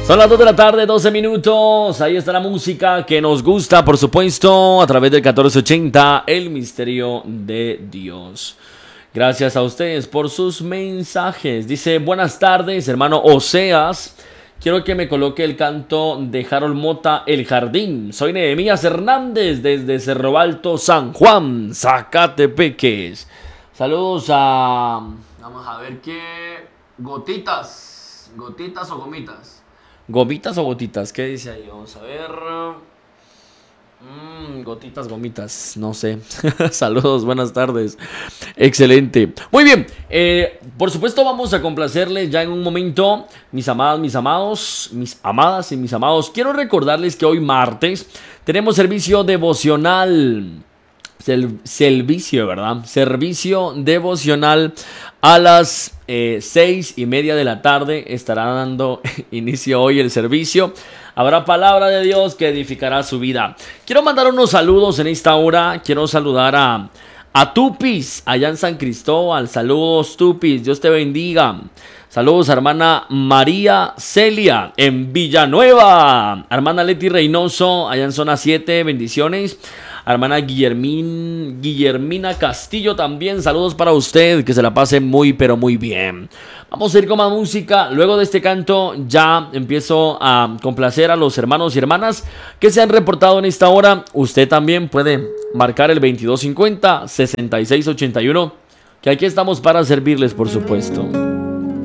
Son las 2 de la tarde, 12 minutos. Ahí está la música que nos gusta, por supuesto, a través del 1480, El Misterio de Dios. Gracias a ustedes por sus mensajes. Dice, buenas tardes, hermano Oseas. Quiero que me coloque el canto de Harold Mota, El Jardín. Soy Nehemías Hernández desde Cerro Alto, San Juan, Zacatepeques. Saludos a... Vamos a ver qué... Gotitas. ¿Gotitas o gomitas? ¿Gomitas o gotitas? ¿Qué dice ahí? Vamos a ver. Gotitas, gomitas, no sé. Saludos, buenas tardes. Excelente. Muy bien. Por supuesto vamos a complacerles ya en un momento, mis amadas, mis amados, mis amadas y mis amados. Quiero recordarles que hoy martes tenemos servicio devocional. Servicio, ¿verdad? Servicio devocional a las 6:30 de la tarde. Estará dando inicio hoy el servicio. Habrá palabra de Dios que edificará su vida. Quiero mandar unos saludos en esta hora. Quiero saludar a Tupis, allá en San Cristóbal. Saludos, Tupis. Dios te bendiga. Saludos a hermana María Celia en Villanueva. Hermana Leti Reynoso, allá en zona 7. Bendiciones. Hermana Guillermina Castillo también, saludos para usted, que se la pase muy pero muy bien. Vamos a ir con más música. Luego de este canto ya empiezo a complacer a los hermanos y hermanas que se han reportado en esta hora. Usted también puede marcar el 2250-6681, que aquí estamos para servirles, por supuesto.